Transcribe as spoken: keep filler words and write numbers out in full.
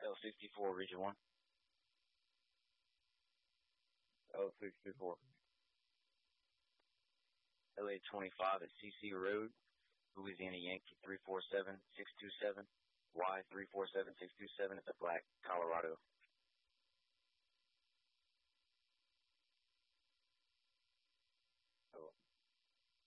L sixty-four, Region one. L sixty-four. L A twenty-five at C C Road, Louisiana Yankee three four seven six two seven, Y three four seven six two seven at the Black, Colorado.